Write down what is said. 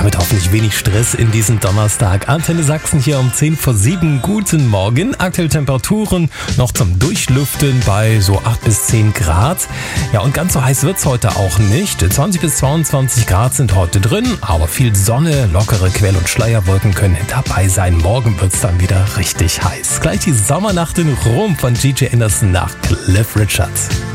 damit hoffentlich wenig Stress in diesen Donnerstag. Antenne Sachsen hier um 6:10. Guten Morgen. Aktuelle Temperaturen noch zum Durchlüften bei so 8 bis 10 Grad. Ja, und ganz so heiß wird's heute auch nicht. 20 bis 22 Grad sind heute drin, aber viel Sonne, lockere Quell- und Schleierwolken können dabei sein. Morgen wird's dann wieder richtig heiß. Gleich die Sommernacht in Rom von Gigi Anderson nach Cliff Richard.